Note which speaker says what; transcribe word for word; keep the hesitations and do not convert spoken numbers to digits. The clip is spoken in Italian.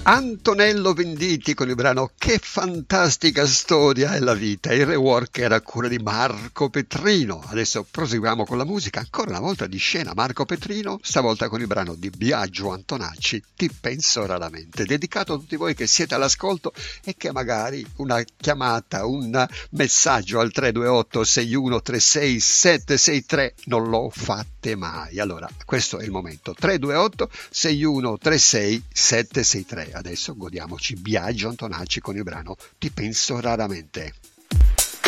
Speaker 1: Antonello Venditti con il brano Che fantastica storia è la vita, il rework era a cura di Marco Petrino. Adesso proseguiamo con la musica, ancora una volta di scena Marco Petrino, stavolta con il brano di Biagio Antonacci, Ti penso raramente, dedicato a tutti voi che siete all'ascolto e che magari una chiamata, un messaggio al tre due otto sei uno tre sei sette sei tre non lo fate mai. Allora, questo è il momento, tre due otto sei uno tre sei sette sei tre. Adesso godiamoci Biagio Antonacci con il brano Ti penso raramente.